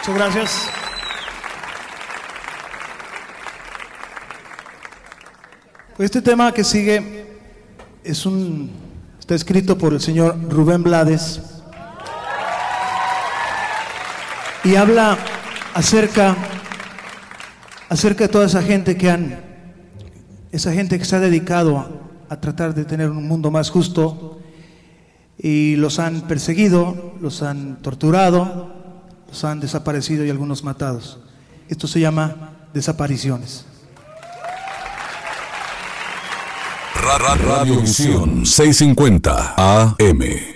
Muchas gracias. Pues este tema que sigue está escrito por el señor Rubén Blades y habla acerca de toda esa gente que se ha dedicado a tratar de tener un mundo más justo y los han perseguido, los han torturado, los han desaparecido y algunos matados. Esto se llama desapariciones. Radio Visión 650 AM.